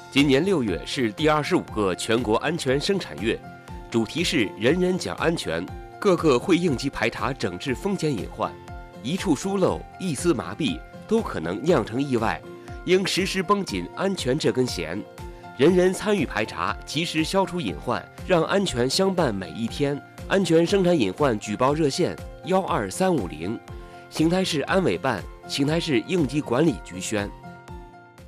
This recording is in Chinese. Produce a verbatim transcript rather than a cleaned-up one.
今年六月是第二十五个全国安全生产月，主题是人人讲安全，各个会应急排查整治风险隐患，一处疏漏、一丝麻痹都可能酿成意外，应时时绷紧安全这根弦，人人参与排查，及时消除隐患，让安全相伴每一天。安全生产隐患举报热线幺二三五零，邢台市安委办、邢台市应急管理局宣。